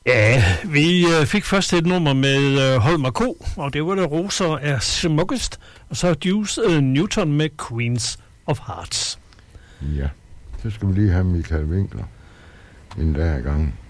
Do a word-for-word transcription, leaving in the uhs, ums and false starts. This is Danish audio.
Ja, vi øh, fik først et nummer med øh, Holm og Ko, og det var der Roser er smukkest, og så Deuce øh, Newton med Queens of Hearts. Ja, så skal vi lige have Michael Winkler en dag i gang.